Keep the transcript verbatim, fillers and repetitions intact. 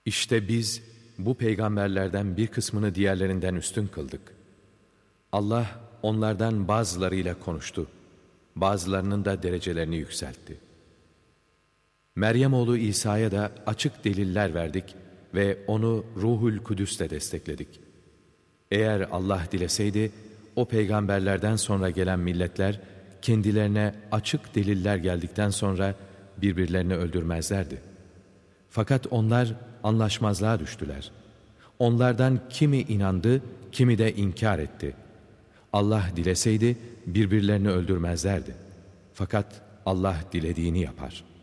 İşte biz bu peygamberlerden bir kısmını diğerlerinden üstün kıldık. Allah onlardan bazılarıyla konuştu. Bazılarının da derecelerini yükseltti. Meryem oğlu İsa'ya da açık deliller verdik ve onu Ruhul Kudüs'le destekledik. Eğer Allah dileseydi, o peygamberlerden sonra gelen milletler, kendilerine açık deliller geldikten sonra birbirlerini öldürmezlerdi. Fakat onlar anlaşmazlığa düştüler. Onlardan kimi inandı, kimi de inkar etti. Allah dileseydi birbirlerini öldürmezlerdi. Fakat Allah dilediğini yapar.